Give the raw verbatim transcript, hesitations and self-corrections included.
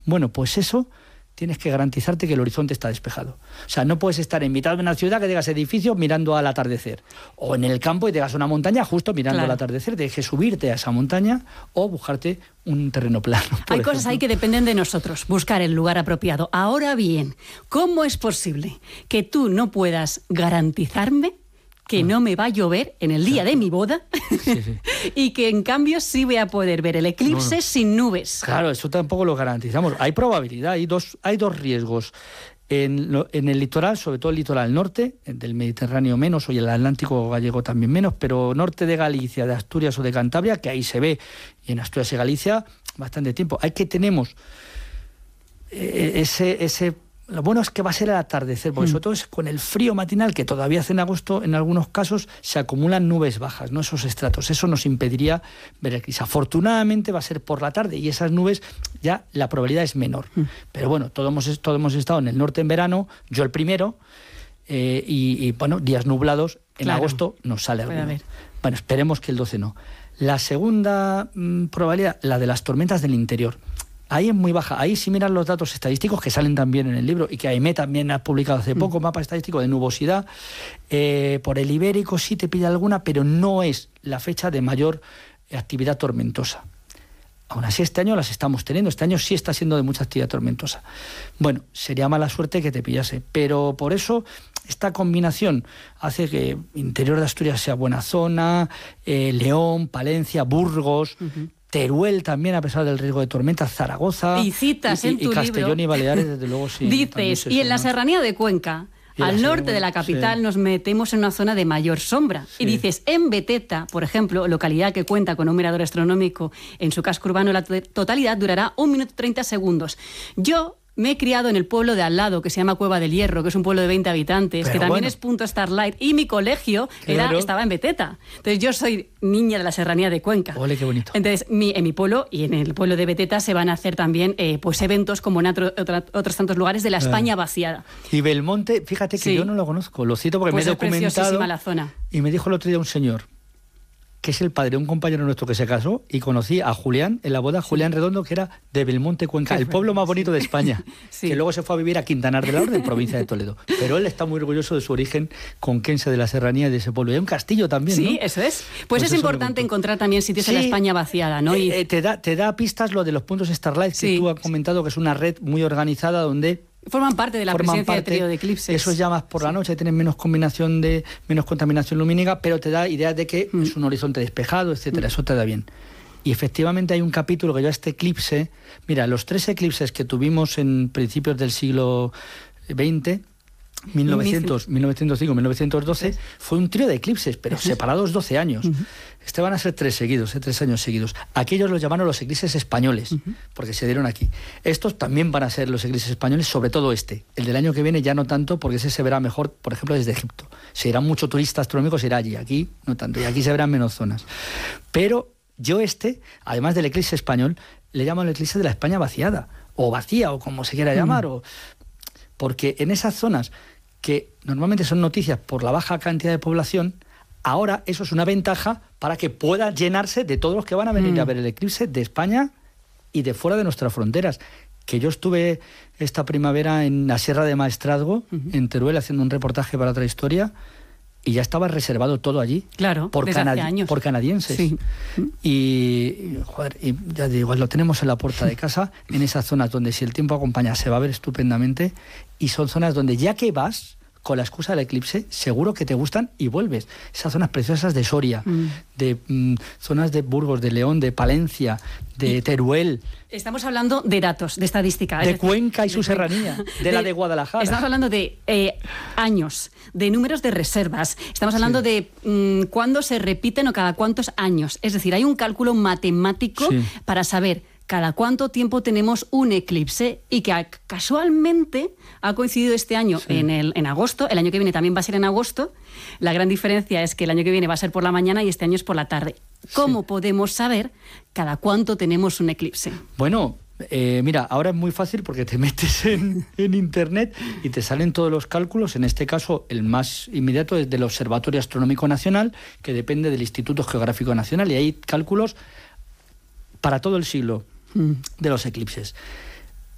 Bueno, pues eso tienes que garantizarte que el horizonte está despejado. O sea, no puedes estar en mitad de una ciudad que tengas edificios mirando al atardecer, o en el campo y tengas una montaña justo mirando claro. al atardecer. Tienes que subirte a esa montaña o buscarte un terreno plano. Hay ejemplo. cosas ahí que dependen de nosotros, buscar el lugar apropiado. Ahora bien, ¿cómo es posible que tú no puedas garantizarme que no me va a llover en el día de mi boda sí, sí. y que en cambio sí voy a poder ver el eclipse no, no. sin nubes? Claro, eso tampoco lo garantizamos. Hay probabilidad, hay dos, hay dos riesgos. En, lo, en el litoral, sobre todo el litoral norte, del Mediterráneo menos, o el Atlántico gallego también menos, pero norte de Galicia, de Asturias o de Cantabria, que ahí se ve, y en Asturias y Galicia bastante tiempo. Hay que tenemos eh, ese... ese Lo bueno es que va a ser el atardecer, porque mm. sobre todo es con el frío matinal que todavía hace en agosto, en algunos casos se acumulan nubes bajas, ¿no? Esos estratos. Eso nos impediría ver el eclipse. Afortunadamente va a ser por la tarde y esas nubes ya la probabilidad es menor. Mm. Pero bueno, todos hemos, todos hemos estado en el norte en verano, yo el primero, eh, y, y bueno, días nublados, en claro. agosto nos sale alguno. Bueno, esperemos que el doce no. La segunda mmm, probabilidad, la de las tormentas del interior. Ahí es muy baja. Ahí si miran los datos estadísticos que salen también en el libro y que A E M E también ha publicado hace poco, mm. mapa estadístico de nubosidad, eh, por el Ibérico sí te pide alguna, pero no es la fecha de mayor actividad tormentosa. Aún así este año las estamos teniendo, este año sí está siendo de mucha actividad tormentosa. Bueno, sería mala suerte que te pillase, pero por eso esta combinación hace que interior de Asturias sea buena zona, eh, León, Palencia, Burgos... Uh-huh. Teruel también, a pesar del riesgo de tormentas, Zaragoza y citas y, en tu y Castellón libro, y Baleares, desde luego sí. Dices, y en la serranía de Cuenca, al norte de la capital, sí. nos metemos en una zona de mayor sombra. Sí. Y dices, en Beteta, por ejemplo, localidad que cuenta con un mirador astronómico en su casco urbano, la totalidad durará un minuto treinta segundos. Yo... me he criado en el pueblo de al lado, que se llama Cueva del Hierro, que es un pueblo de veinte habitantes, Pero que también bueno. es punto Starlight, y mi colegio era, claro. estaba en Beteta. Entonces yo soy niña de la serranía de Cuenca. Ole, qué bonito. Entonces mi, en mi pueblo y en el pueblo de Beteta se van a hacer también eh, pues eventos como en otro, otra, otros tantos lugares de la España claro. vaciada. Y Belmonte, fíjate que sí. yo no lo conozco, lo cito porque pues me he documentado. Es preciosísima la zona. Y me dijo el otro día un señor, que es el padre de un compañero nuestro que se casó, y conocí a Julián en la boda, Julián Redondo, que era de Belmonte, Cuenca, el pueblo más bonito sí. de España, sí. que luego se fue a vivir a Quintanar de la Orden, provincia de Toledo. Pero él está muy orgulloso de su origen conquense, de la serranía de ese pueblo. Y hay un castillo también, sí, ¿no? Sí, eso es. Pues, pues es importante encontrar también sitios sí. en la España vaciada, ¿no? Y... Eh, te, da, te da pistas lo de los puntos Starlight, sí. que tú has comentado, que es una red muy organizada donde... Forman parte de la presencia de trío de eclipses. Eso ya más por sí. la noche, tienes menos combinación de menos contaminación lumínica, pero te da idea de que mm. es un horizonte despejado, etcétera. Mm. Eso te da bien. Y efectivamente hay un capítulo que ya este eclipse, mira, los tres eclipses que tuvimos en principios del siglo veinte, mil novecientos, mil novecientos cinco, mil novecientos doce, sí. fue un trío de eclipses, pero uh-huh. separados doce años. Uh-huh. Este van a ser tres seguidos, eh, tres años seguidos. Aquellos los llamaron los eclipses españoles, uh-huh. porque se dieron aquí. Estos también van a ser los eclipses españoles, sobre todo este. El del año que viene ya no tanto, porque ese se verá mejor, por ejemplo, desde Egipto. Se irán mucho turista astronómico, se irá allí. Aquí no tanto, y aquí se verán menos zonas. Pero yo este, además del eclipse español, le llamo el eclipse de la España vaciada, o vacía, o como se quiera llamar, uh-huh. o... porque en esas zonas que normalmente son noticias por la baja cantidad de población, ahora eso es una ventaja para que pueda llenarse de todos los que van a venir mm. a ver el eclipse de España y de fuera de nuestras fronteras. Que yo estuve esta primavera en la Sierra de Maestrazgo, uh-huh. en Teruel, haciendo un reportaje para Otra Historia, y ya estaba reservado todo allí. Claro, por, desde canadi- hace años. por canadienses. Sí. Y, joder, y ya digo, lo tenemos en la puerta de casa, en esas zonas donde si el tiempo acompaña se va a ver estupendamente, y son zonas donde ya que vas, con la excusa del eclipse, seguro que te gustan y vuelves. Esas zonas preciosas de Soria, mm. de mm, zonas de Burgos, de León, de Palencia, de y Teruel. Estamos hablando de datos, de estadística. De decir, Cuenca y su serranía, de, de la de Guadalajara. Estamos hablando de eh, años, de números de reservas. Estamos hablando sí. de mm, cuándo se repiten o cada cuántos años. Es decir, hay un cálculo matemático sí. para saber cada cuánto tiempo tenemos un eclipse, y que casualmente ha coincidido este año sí. en, el, en agosto. El año que viene también va a ser en agosto. La gran diferencia es que el año que viene va a ser por la mañana y este año es por la tarde. ¿Cómo sí. podemos saber cada cuánto tenemos un eclipse? Bueno, eh, mira, ahora es muy fácil porque te metes en, en internet y te salen todos los cálculos. En este caso, el más inmediato es del Observatorio Astronómico Nacional, que depende del Instituto Geográfico Nacional, y hay cálculos para todo el siglo de los eclipses.